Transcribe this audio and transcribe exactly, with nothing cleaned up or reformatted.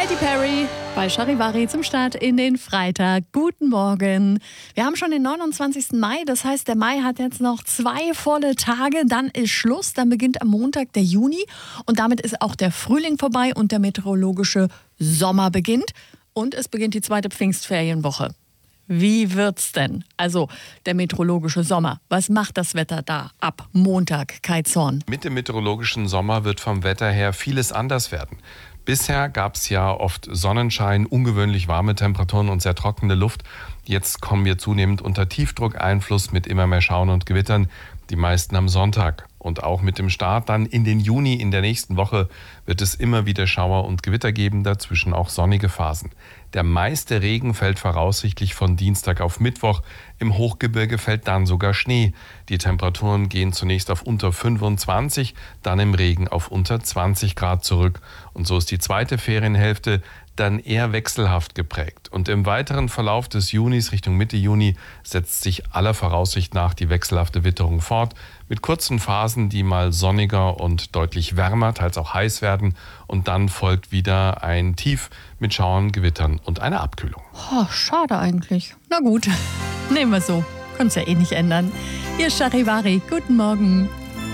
Katy Perry bei Charivari zum Start in den Freitag. Guten Morgen. Wir haben schon den neunundzwanzigsten Mai, das heißt, der Mai hat jetzt noch zwei volle Tage, dann ist Schluss, dann beginnt am Montag der Juni und damit ist auch der Frühling vorbei und der meteorologische Sommer beginnt und es beginnt die zweite Pfingstferienwoche. Wie wird's denn? Also der meteorologische Sommer. Was macht das Wetter da ab Montag, Kai Zorn? Mit dem meteorologischen Sommer wird vom Wetter her vieles anders werden. Bisher gab es ja oft Sonnenschein, ungewöhnlich warme Temperaturen und sehr trockene Luft. Jetzt kommen wir zunehmend unter Tiefdruckeinfluss mit immer mehr Schauern und Gewittern, die meisten am Sonntag. Und auch mit dem Start dann in den Juni in der nächsten Woche wird es immer wieder Schauer und Gewitter geben, dazwischen auch sonnige Phasen. Der meiste Regen fällt voraussichtlich von Dienstag auf Mittwoch. Im Hochgebirge fällt dann sogar Schnee. Die Temperaturen gehen zunächst auf unter fünfundzwanzig, dann im Regen auf unter zwanzig Grad zurück. Und so ist die zweite Ferienhälfte dann eher wechselhaft geprägt. Und im weiteren Verlauf des Junis Richtung Mitte Juni setzt sich aller Voraussicht nach die wechselhafte Witterung fort, mit kurzen Phasen, die mal sonniger und deutlich wärmer, teils auch heiß werden. Und dann folgt wieder ein Tief mit Schauern, Gewittern und einer Abkühlung. Oh, schade eigentlich. Na gut, nehmen wir so. Kann's ja eh nicht ändern. Hier ist Charivari. Guten Morgen.